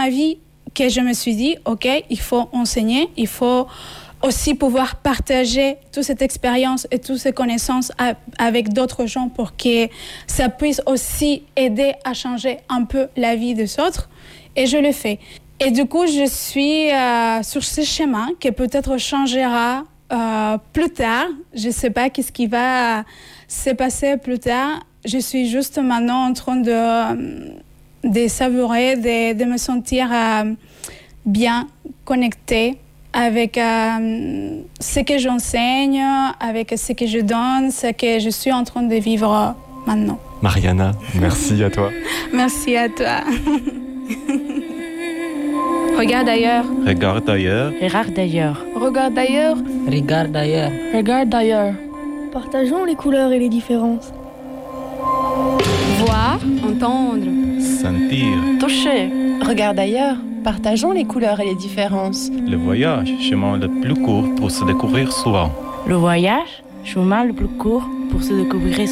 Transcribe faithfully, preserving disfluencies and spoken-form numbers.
ma vie que je me suis dit, OK, il faut enseigner, il faut aussi pouvoir partager toute cette expérience et toutes ces connaissances à, avec d'autres gens pour que ça puisse aussi aider à changer un peu la vie des autres. Et je le fais. Et du coup, je suis euh, sur ce chemin qui peut-être changera euh, plus tard. Je ne sais pas qu'est-ce qui va se passer plus tard. Je suis juste maintenant en train de, de savourer, de, de me sentir euh, bien connectée avec euh, ce que j'enseigne, avec ce que je donne, ce que je suis en train de vivre maintenant. Mariana, merci à toi. Merci à toi. Regarde ailleurs. Regarde ailleurs. Regarde ailleurs. Regarde ailleurs. Regarde ailleurs. Regarde ailleurs. Partageons les couleurs et les différences. Voir, entendre, sentir, toucher. Regarde ailleurs. Partageons les couleurs et les différences. Le voyage, chemin le plus court pour se découvrir soi. Le voyage, chemin le plus court pour se découvrir